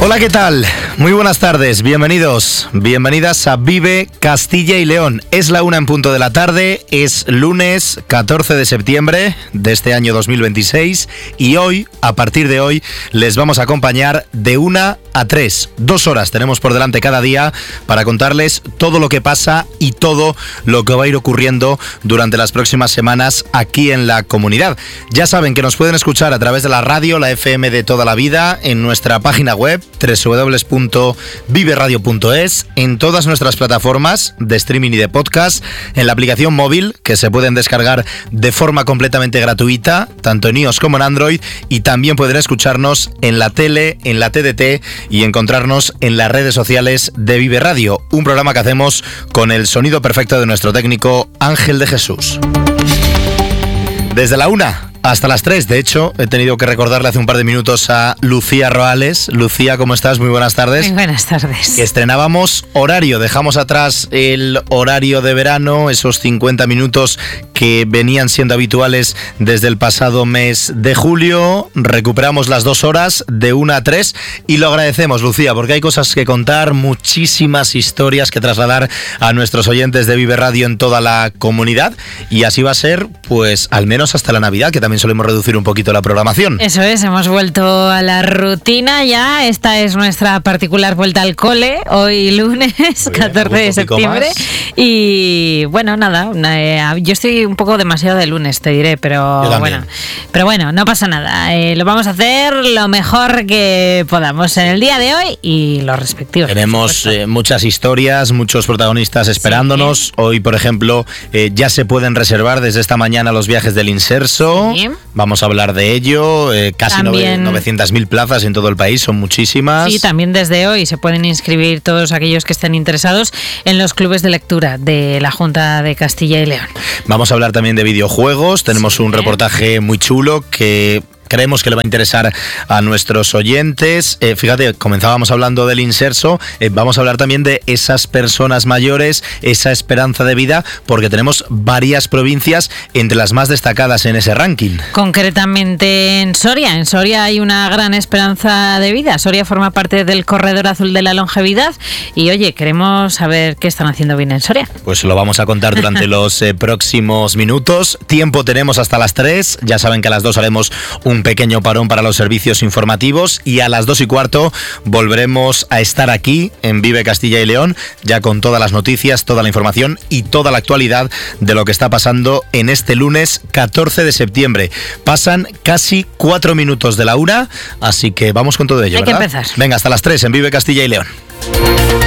Hola, ¿qué tal? Muy buenas tardes, bienvenidos, bienvenidas a Vive Castilla y León. Es la 1 en punto de la tarde, es lunes 14 de septiembre de este año 2026 y hoy, a partir de hoy, les vamos a acompañar de 1 a 3. 2 horas tenemos por delante cada día para contarles todo lo que pasa y todo lo que va a ir ocurriendo durante las próximas semanas aquí en la comunidad. Ya saben que nos pueden escuchar a través de la radio, la FM de toda la vida, en nuestra página web www.viveradio.es, en todas nuestras plataformas de streaming y de podcast, en la aplicación móvil que se pueden descargar de forma completamente gratuita, tanto en iOS como en Android, y también pueden escucharnos en la tele, en la TDT y encontrarnos en las redes sociales de Vive Radio, un programa que hacemos con el sonido perfecto de nuestro técnico Ángel de Jesús. Desde la 1 hasta las 3, de hecho, he tenido que recordarle hace un par de minutos a Lucía Roales. Lucía, ¿cómo estás? Muy buenas tardes. Muy buenas tardes. Estrenábamos horario, dejamos atrás el horario de verano, esos 50 minutos que venían siendo habituales desde el pasado mes de julio. Recuperamos las 2 horas de 1 a 3 y lo agradecemos, Lucía, porque hay cosas que contar, muchísimas historias que trasladar a nuestros oyentes de Vive Radio en toda la comunidad, y así va a ser, pues, al menos hasta la Navidad, que también solemos reducir un poquito la programación. Eso es, hemos vuelto a la rutina ya. Esta es nuestra particular vuelta al cole, hoy lunes 14 de septiembre. Y bueno, nada, yo estoy un poco demasiado de lunes, te diré, pero bueno, no pasa nada. Lo vamos a hacer lo mejor que podamos en el día de hoy y los respectivos. Tenemos muchas historias, muchos protagonistas esperándonos. Sí. Hoy, por ejemplo, ya se pueden reservar desde esta mañana los viajes del Inserso. Sí. Vamos a hablar de ello. Casi 900.000 plazas en todo el país, son muchísimas. Sí, también desde hoy se pueden inscribir todos aquellos que estén interesados en los clubes de lectura de la Junta de Castilla y León. Vamos a hablar también de videojuegos. Tenemos un reportaje muy chulo que creemos que le va a interesar a nuestros oyentes. Fíjate, comenzábamos hablando del Inserso, vamos a hablar también de esas personas mayores, esa esperanza de vida, porque tenemos varias provincias entre las más destacadas en ese ranking. Concretamente en Soria hay una gran esperanza de vida. Soria forma parte del Corredor Azul de la Longevidad y, oye, queremos saber qué están haciendo bien en Soria. Pues lo vamos a contar durante los próximos minutos. Tiempo tenemos hasta las 3, ya saben que a las 2 haremos un pequeño parón para los servicios informativos y a las 2:15 volveremos a estar aquí en Vive Castilla y León, ya con todas las noticias, toda la información y toda la actualidad de lo que está pasando en este lunes 14 de septiembre. Pasan casi 4 minutos de la 1, así que vamos con todo ello, Hay ¿verdad? que empezar. Venga, hasta las 3 en Vive Castilla y León.